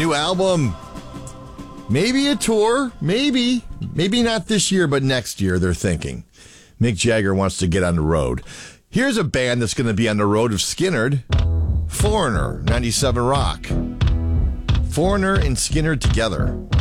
new album. Maybe a tour. Maybe not this year, but next year, they're thinking. Mick Jagger wants to get on the road. Here's a band that's going to be on the road of Skynyrd. Foreigner, 97 Rock. Foreigner and Skynyrd together.